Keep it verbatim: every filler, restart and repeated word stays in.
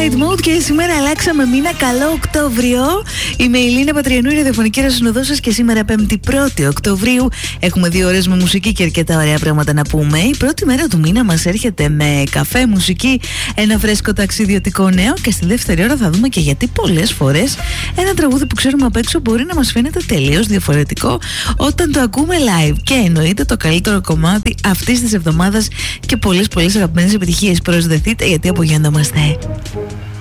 Flight Mode και σήμερα αλλάξαμε μήνα. Καλό Οκτώβριο. Είμαι η Λίνα Πατριανού, η ραδιοφωνική ρασινοδό σας, και σήμερα πέμπτη πρώτη Οκτωβρίου έχουμε δύο ώρες με μουσική και αρκετά ωραία πράγματα να πούμε. Η πρώτη μέρα του μήνα μας έρχεται με καφέ, μουσική, ένα φρέσκο ταξιδιωτικό νέο, και στη δεύτερη ώρα θα δούμε και γιατί πολλές φορές ένα τραγούδι που ξέρουμε απ' έξω μπορεί να μας φαίνεται τελείως διαφορετικό όταν το ακούμε live. Και εννοείται το καλύτερο κομμάτι αυτής της εβδομάδας και πολλές πολλές αγαπημένες επιτυχίες. Προσδεθείτε γιατί απογειωνόμαστε.